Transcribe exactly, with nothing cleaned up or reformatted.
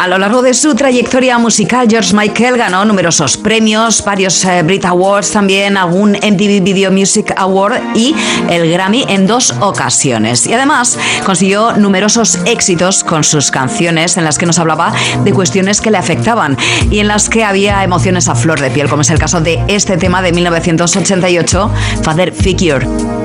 A lo largo de su trayectoria musical, George Michael ganó numerosos premios, varios eh, Brit Awards también, algún M T V Video Music Award y el Grammy en dos ocasiones. Y además consiguió numerosos éxitos con sus canciones en las que nos hablaba de cuestiones que le afectaban y en las que había emociones a flor de piel, como es el caso de este tema de mil novecientos ochenta y ocho, Father Figure.